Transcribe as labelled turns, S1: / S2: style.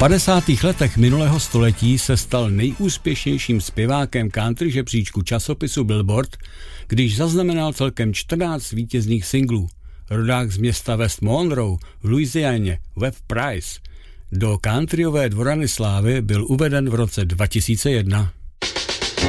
S1: 50. letech minulého století se stal nejúspěšnějším zpěvákem country žebříčku časopisu Billboard, když zaznamenal celkem 14 vítězných singlů. Rodák z města West Monroe v Louisianě, Webb Price, do countryové dvorany slávy byl uveden v roce 2001.